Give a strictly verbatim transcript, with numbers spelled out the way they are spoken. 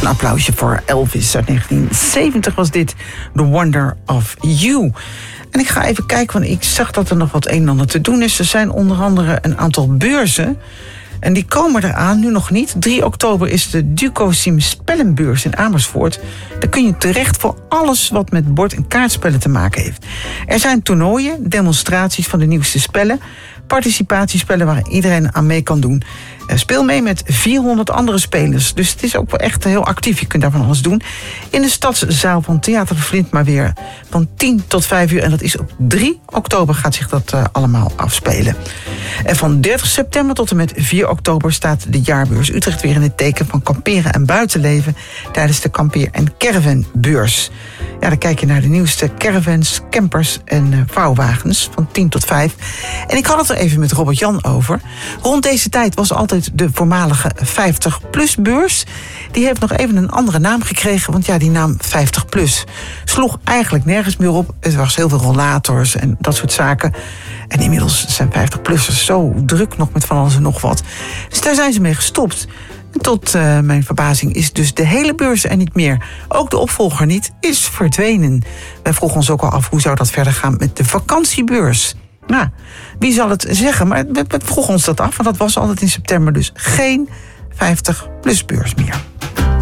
Een applausje voor Elvis uit negentien zeventig was dit. The Wonder of You. En ik ga even kijken, want ik zag dat er nog wat een en ander te doen is. Er zijn onder andere een aantal beurzen. En die komen eraan, nu nog niet. drie oktober is de Ducosim Spellenbeurs in Amersfoort. Daar kun je terecht voor alles wat met bord- en kaartspellen te maken heeft. Er zijn toernooien, demonstraties van de nieuwste spellen, participatiespellen waar iedereen aan mee kan doen. Speel mee met vierhonderd andere spelers. Dus het is ook wel echt heel actief. Je kunt daar van alles doen. In de stadszaal van Theater de Vlint, maar weer van tien tot vijf uur. En dat is op drie oktober gaat zich dat uh, allemaal afspelen. En van dertig september tot en met vier oktober staat de jaarbeurs Utrecht weer in het teken van kamperen en buitenleven tijdens de kampeer- en caravanbeurs. Ja, dan kijk je naar de nieuwste caravans, campers en uh, vouwwagens van tien tot vijf. En ik had het er even met Robert Jan over. Rond deze tijd was altijd de voormalige vijftig plus beurs. Die heeft nog even een andere naam gekregen, want ja, die naam vijftig plus sloeg eigenlijk nergens meer op. Er was heel veel rollators en dat soort zaken. En inmiddels zijn vijftig-plussers zo druk nog met van alles en nog wat. Dus daar zijn ze mee gestopt. En tot uh, mijn verbazing is dus de hele beurs er niet meer. Ook de opvolger niet, is verdwenen. Wij vroegen ons ook al af, hoe zou dat verder gaan met de vakantiebeurs? Nou, wie zal het zeggen? Maar we, we vroegen ons dat af, want dat was altijd in september. Dus geen vijftig plus beurs meer.